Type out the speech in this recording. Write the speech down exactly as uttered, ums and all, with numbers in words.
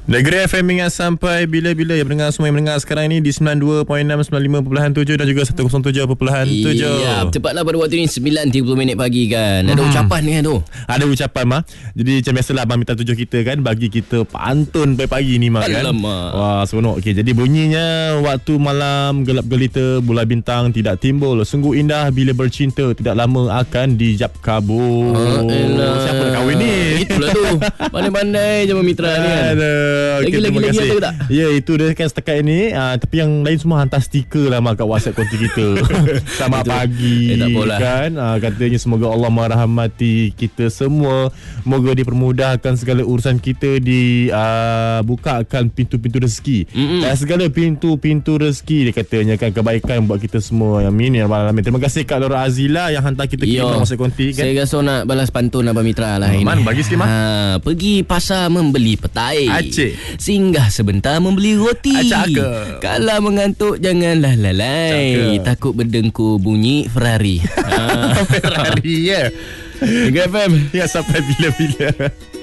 Negeri F M ingat sampai bila-bila ya pendengar semua yang mendengar sekarang ini di sembilan puluh dua perpuluhan enam, sembilan puluh lima perpuluhan tujuh dan juga seratus tujuh perpuluhan tujuh. Ya, tepatlah pada waktu ini sembilan tiga puluh minit pagi kan. Ada Hmm. ucapan ni kan tu. Ada ucapan mah. Jadi macam biasalah Abang minta tujuh kita kan bagi kita pantun pagi-pagi ni mah kan. Alamak. Wah, seronok. Okey, jadi bunyinya waktu malam gelap gelita bulan bintang tidak timbul. Sungguh indah bila bercinta tidak lama akan dijap kabur. Oh, Siapa nak kahwin ni? Itulah tu. Pandai-pandai je Mitra ni kan. Aduh, okay, Lagi-lagi lagi ada ke tak? Ya, itu dia kan setakat ini. uh, Tapi yang lain semua hantar stiker lah kat WhatsApp konti kita. Selamat pagi eh, tak apalah. kan. uh, Katanya semoga Allah merahmati kita semua. Moga dipermudahkan segala urusan kita. Dibukakan uh, pintu-pintu rezeki. Mm-mm. Dan segala pintu-pintu rezeki dia katanya kan kebaikan buat kita semua. Amin ya rabbal alamin. Terima kasih Kak Laura Azila yang hantar kita kirim WhatsApp konti kan. Saya rasa nak balas pantun Abang Mitra lah Oh, ini. Man, bagi sikit, Man. Ha, pergi pasar membeli petai. Acik. Singgah sebentar membeli roti. Cakep. Kalau mengantuk janganlah lalai. Cakep. Takut berdengkur bunyi Ferrari. Ha. Ferrari ya. Negeri F M. Ya, sampai bila-bila.